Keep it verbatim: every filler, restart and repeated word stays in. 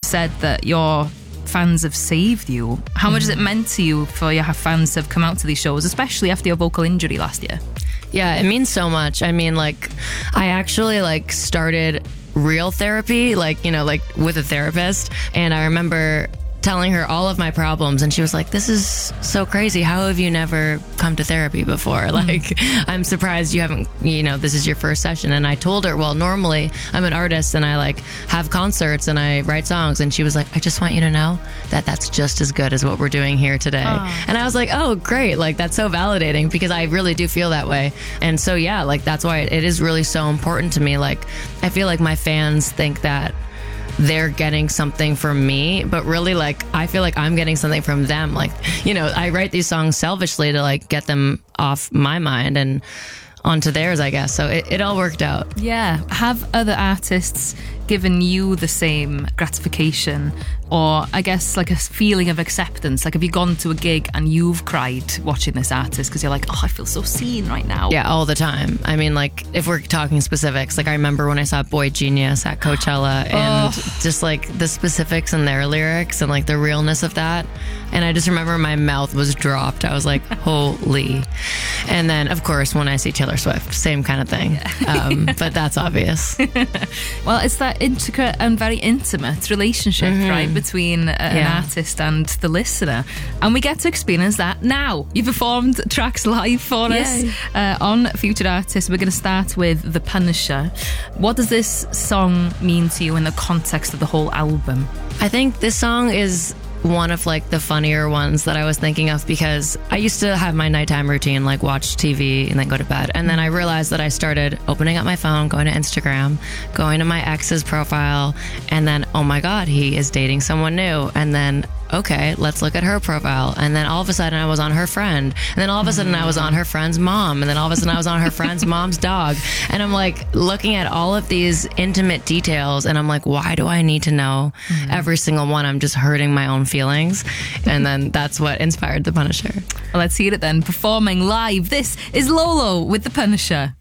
said that your fans have saved you. How much has it meant to you for your fans to have come out to these shows, especially after your vocal injury last year? Yeah, it means so much. I mean, like, I actually, like, started real therapy, like, you know, like with a therapist. And I remember telling her all of my problems, and she was like, this is so crazy. How have you never come to therapy before? Mm. Like, I'm surprised you haven't, you know, this is your first session. And I told her, well, normally I'm an artist and I like have concerts and I write songs. And she was like, I just want you to know that that's just as good as what we're doing here today. Oh. And I was like, oh, great. Like, that's so validating, because I really do feel that way. And so, yeah, like, that's why it is really so important to me. Like, I feel like my fans think that they're getting something from me, but really, like, I feel like I'm getting something from them. Like, you know, I write these songs selfishly to like get them off my mind and onto theirs, I guess. So it, it all worked out. Yeah. Have other artists given you the same gratification, or I guess like a feeling of acceptance? Like, have you gone to a gig and you've cried watching this artist because you're like, oh, I feel so seen right now? Yeah, all the time. I mean, like, if we're talking specifics, like I remember when I saw Boy Genius at Coachella and oh. just like the specifics in their lyrics and like the realness of that. And I just remember my mouth was dropped. I was like, holy. And then, of course, when I see Taylor Swift, same kind of thing. Um, but that's obvious. Well, it's that intricate and very intimate relationship, mm-hmm. right, between uh, yeah. an artist and the listener. And we get to experience that now. You performed tracks live for Yay. us uh, on Future Artists. We're going to start with The Punisher. What does this song mean to you in the context of the whole album? I think this song is one of like the funnier ones that I was thinking of, because I used to have my nighttime routine, like watch T V and then go to bed. And then I realized that I started opening up my phone, going to Instagram, going to my ex's profile, and then, oh my God, he is dating someone new. And then, okay, let's look at her profile. And then all of a sudden I was on her friend. And then all of a sudden I was on her friend's mom. And then all of a sudden I was on her friend's mom's dog. And I'm like looking at all of these intimate details, and I'm like, why do I need to know mm-hmm. every single one? I'm just hurting my own feelings. And then that's what inspired The Punisher. Well, let's hear it then. Performing live, this is Lolo with The Punisher.